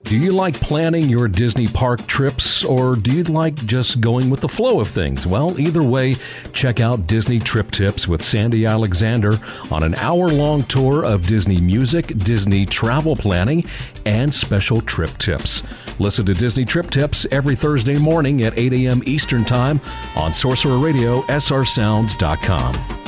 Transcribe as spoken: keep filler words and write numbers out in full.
Do you like planning your Disney park trips, or do you like just going with the flow of things? Well, either way, check out Disney Trip Tips with Sandy Alexander on an hour-long tour of Disney music, Disney travel planning, and special trip tips. Listen to Disney Trip Tips every Thursday morning at eight a.m. Eastern Time on Sorcerer Radio, S R sounds dot com.